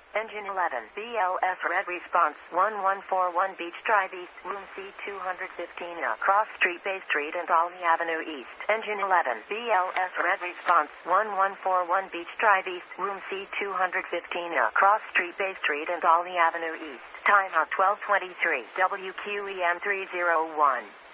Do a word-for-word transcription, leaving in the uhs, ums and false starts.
Engine eleven, B L S Red Response, one one four one Beach Drive East, Room C two fifteen A, Cross Street, Bay Street and Olney Avenue East. Engine eleven, B L S Red Response, one one four one Beach Drive East, Room C two fifteen A, Cross Street, Bay Street and Olney Avenue East. Timeout twelve twenty-three, W Q E M three oh one.